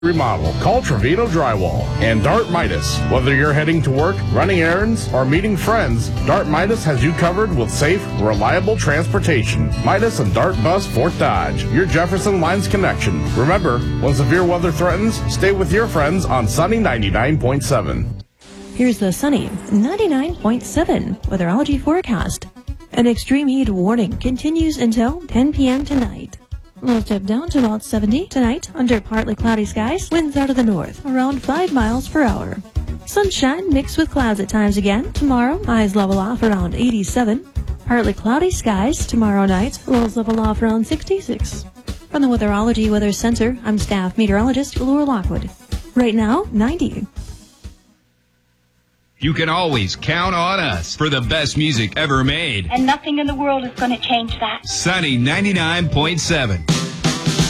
Remodel. Call Trevino Drywall and Dart Midas. Whether you're heading to work, running errands, or meeting friends, Dart Midas has you covered with safe, reliable transportation. Midas and Dart Bus Fort Dodge, your Jefferson Lines connection. Remember, when severe weather threatens, stay with your friends on Sunny 99.7. Here's the Sunny 99.7 weatherology forecast. An extreme heat warning continues until 10 p.m. tonight. Low tip down to about 70 tonight under partly cloudy skies. Winds out of the north around 5 miles per hour. Sunshine mixed with clouds at times again. Tomorrow, highs level off around 87. Partly cloudy skies tomorrow night. Lows level off around 66. From the Weatherology Weather Center, I'm staff meteorologist Laura Lockwood. Right now, 90. You can always count on us for the best music ever made. And nothing in the world is going to change that. Sunny 99.7.